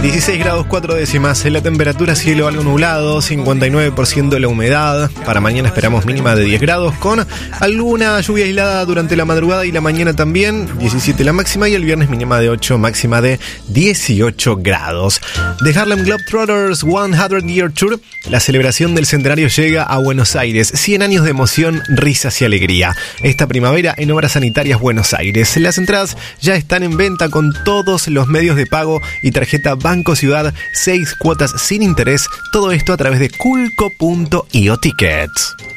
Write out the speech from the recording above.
16 grados 4 décimas, la temperatura cielo algo nublado, 59% la humedad. Para mañana esperamos mínima de 10 grados con alguna lluvia aislada durante la madrugada y la mañana también, 17 la máxima, y el viernes mínima de 8, máxima de 18 grados. The Harlem Globetrotters 100 Year Tour, la celebración del centenario llega a Buenos Aires. 100 años de emoción, risas y alegría. Esta primavera en Obras Sanitarias Buenos Aires. Las entradas ya están en venta con todos los medios de pago y tarjeta Banco Ciudad, 6 cuotas sin interés. Todo esto a través de culco.io Tickets.